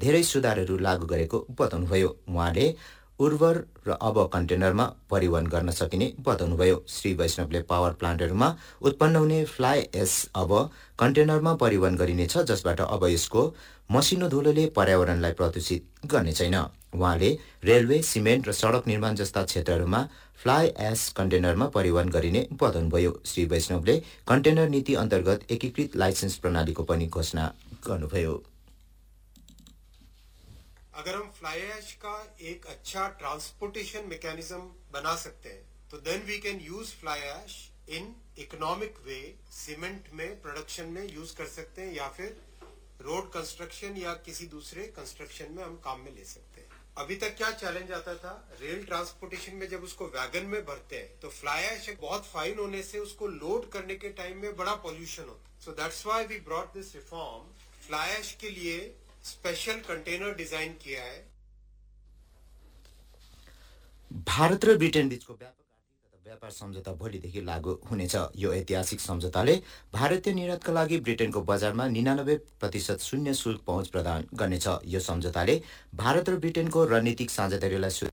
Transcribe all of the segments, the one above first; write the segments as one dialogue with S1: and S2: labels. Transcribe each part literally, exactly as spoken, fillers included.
S1: धेरै सुधारहरू लागू गरेको बताउनुभयो। उहाँले उर्वर र अब कन्टेनरमा परिवहन गर्न सकिने बताउनुभयो। श्री वैष्णवले पावर प्लान्टहरूमा उत्पन्न हुने फ्लाइ एस अब कन्टेनरमा परिवहन गरिनेछ, जसबाट अब यसको मसिनो धुलोले पर्यावरणलाई प्रदूषित गर्ने छैन। उहाँले रेलवे, सिमेन्ट र सडक निर्माण जस्ता क्षेत्रहरूमा फ्लाइ एस कन्टेनरमा परिवहन गरिने बताउनुभयो। श्री वैष्णवले कन्टेनर नीति अन्तर्गत एकीकृत लाइसेन्स प्रणालीको पनि घोषणा गर्नुभयो।
S2: अगर हम फ्लाई ऐश का एक अच्छा ट्रांसपोर्टेशन मैकेनिज्म बना सकते हैं तो then we can use fly ash in economic way, cement में प्रोडक्शन में यूज कर सकते हैं, या फिर रोड कंस्ट्रक्शन या किसी दूसरे कंस्ट्रक्शन में हम काम में ले सकते हैं। अभी तक क्या चैलेंज आता था, रेल ट्रांसपोर्टेशन में जब उसको वैगन में भरते हैं तो फ्लाई ऐश बहुत फाइन होने से उसको लोड करने के टाइम में बड़ा पॉल्यूशन होता है। So that's why we brought this reform. Fly ash के लिए स्पेशल कंटेनर डिजाइन किया है।
S1: भारत र ब्रिटेन बीचको व्यापक आर्थिक तथा व्यापार सम्झौता भोलिदेखि लागू हुनेछ। यो ऐतिहासिक सम्झौताले भारतीय निर्यातका लागि ब्रिटेनको बजारमा निनानब्बे प्रतिशत शून्य शुल्क पहुँच प्रदान गर्नेछ। यो सम्झौताले भारत र ब्रिटेनको रणनीतिक साझेदारीलाई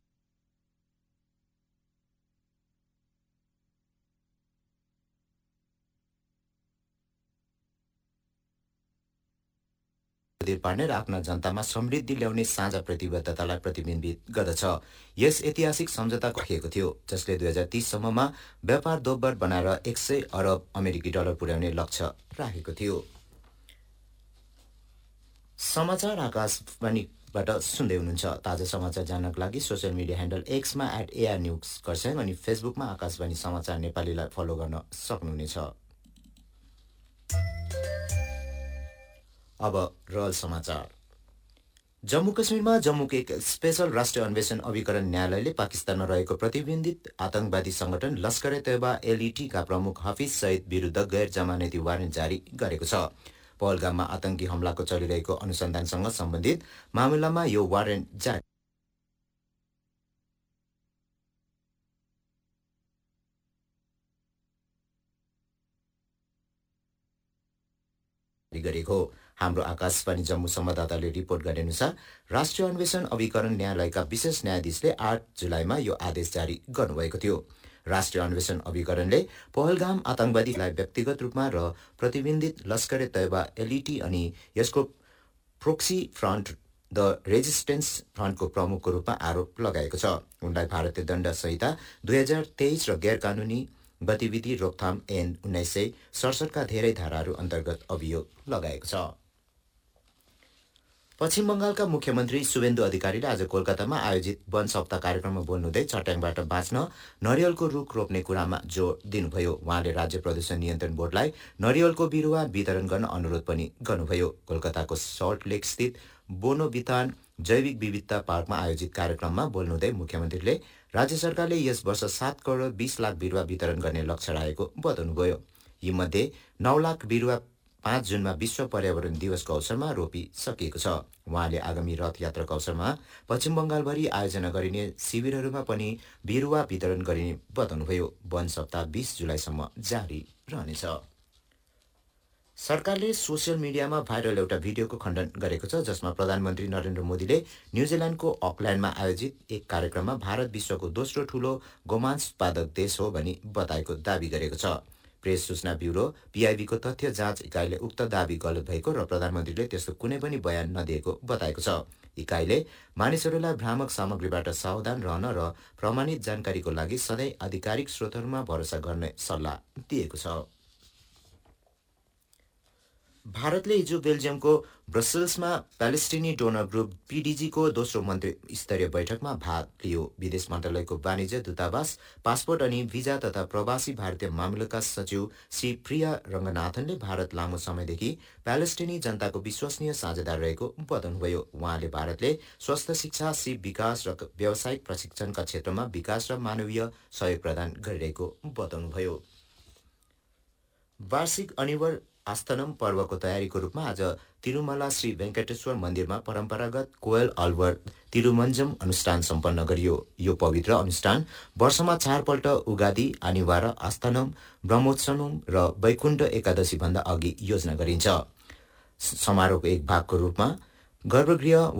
S1: पार्ने र आफ्ना जनतामा समृद्धि ल्याउने साझा प्रतिबद्धतालाई प्रतिबिम्बित गर्दछ। यस ऐतिहासिक सम्झौता राखिएको थियो, जसले दुई हजार तीस सम्ममा व्यापार दोब्बर बनाएर एक सय अरब अमेरिकी डलर पुर्याउने लक्ष्य राखेको थियो। समाचार आकाशवाणीबाट सुन्दै हुनुहुन्छ। ताजा समाचार जान्नको लागि social media handle एक्समा at AR news Kurseong अनि फेसबुकमा आकाशवाणी समाचार नेपालीलाई फलो गर्न सक्नुहुनेछ। अब रल समाचार। जम्मू कश्मीरमा जम्मूको एक स्पेशल राष्ट्रिय अन्वेषण अभिकरण न्यायालयले पाकिस्तानमा रहेको प्रतिबन्धित आतंकवादी संगठन लस्कर ए तैयबा एलईटीका प्रमुख हफिज सईद विरुद्ध गैर जमानती वारेन्ट जारी गरेको छ। पहलगाममा आतंकी हमलाको चलिरहेको अनुसन्धानसँग सम्बन्धित मामलामा यो वारेन्ट जारी गरेको हो। हाम्रो आकाशवाणी जम्मू संवाददाताले रिपोर्ट गरे अनुसार राष्ट्रिय अन्वेषण अभिकरण न्यायालयका विशेष न्यायाधीशले आठ जुलाईमा यो आदेश जारी गर्नुभएको थियो। राष्ट्रिय अन्वेषण अभिकरणले पहलगाम आतंकवादीलाई व्यक्तिगत रूपमा र प्रतिबन्धित लस्कर ए तैयबा एलईटी अनि यसको प्रोक्सी फ्रन्ट द रेजिस्टेन्स फ्रन्टको प्रमुखको रूपमा आरोप लगाएको छ। उनलाई भारतीय दण्ड संहिता दुई हजार तेइस र गैर कानूनी गतिविधि रोकथाम ऐन उन्नाइस सय सडसठका धेरै धाराहरू अन्तर्गत अभियोग लगाएको छ। पश्चिम बंगालका मुख्यमन्त्री शुभेन्दु अधिकारीले आज कोलकातामा आयोजित वन सप्ताह कार्यक्रममा बोल्नुहुँदै चट्याङबाट बाँच्न नरियलको रुख रोप्ने कुरामा जोड दिनुभयो। उहाँले राज्य प्रदूषण नियन्त्रण बोर्डलाई नरियलको बिरुवा वितरण गर्न अनुरोध पनि गर्नुभयो। कोलकाताको सल्ट लेक स्थित बोनो बितान जैविक विविधता पार्कमा आयोजित कार्यक्रममा बोल्नुहुँदै मुख्यमन्त्रीले राज्य सरकारले यस वर्ष सात करोड बीस लाख बिरुवा वितरण गर्ने लक्ष्य राखेको बताउनुभयो। यीमध्ये नौ लाख बिरुवा पाँच जुनमा विश्व पर्यावरण दिवसको अवसरमा रोपिसकिएको छ। उहाँले आगामी रथ यात्राको अवसरमा पश्चिम बंगालभरि आयोजना गरिने शिविरहरूमा पनि बिरुवा वितरण गरिने बताउनुभयो। वन सप्ताह बीस जुलाईसम्म जारी रहनेछ। सरकारले सोसियल मिडियामा भाइरल एउटा भिडियोको खण्डन गरेको छ, जसमा प्रधानमन्त्री नरेन्द्र मोदीले न्युजिल्यान्डको अकल्यान्डमा आयोजित एक कार्यक्रममा भारत विश्वको दोस्रो ठूलो गोमांस उत्पादक देश हो भनी बताएको दावी गरेको छ। प्रेस सूचना ब्युरो पीआईबीको तथ्य जाँच इकाइले उक्त दावी गलत भएको र प्रधानमन्त्रीले त्यस्तो कुनै पनि बयान नदिएको बताएको छ। इकाइले मानिसहरूलाई भ्रामक सामग्रीबाट सावधान रहन र प्रमाणित जानकारीको लागि सधैँ आधिकारिक स्रोतहरूमा भरोसा गर्ने सल्लाह दिएको छ। भारतले हिजो बेल्जियमको ब्रसेल्समा प्यालेस्टिनी डोनर ग्रुप पीडीजीको दोस्रो मन्त्री स्तरीय बैठकमा भाग लियो। विदेश मन्त्रालयको वाणिज्य दूतावास, पासपोर्ट अनि भिजा तथा प्रवासी भारतीय मामिलाका सचिव श्री प्रिया रङ्गनाथनले भारत लामो समयदेखि प्यालेस्टिनी जनताको विश्वसनीय साझेदार रहेको बताउनुभयो। उहाँले भारतले स्वास्थ्य, शिक्षा, सिप विकास र व्यावसायिक प्रशिक्षणका क्षेत्रमा विकास र मानवीय सहयोग प्रदान गरिरहेको बताउनुभयो। वार्षिक अनिवर आस्थानम पर्वको तयारीको रूपमा आज तिरुमला श्री वेंकटेश्वर मन्दिरमा परम्परागत कोयल अल्वर तिरुमञ्जम अनुष्ठान सम्पन्न गरियो। यो पवित्र अनुष्ठान वर्षमा चारपल्ट उगादी, आनिवार आस्थानम, ब्रह्मोत्सवम र वैकुण्ठ एकादशी भन्दा अघि योजना गरिन्छ। समारोहको एक भागको रूपमा गर्भगृह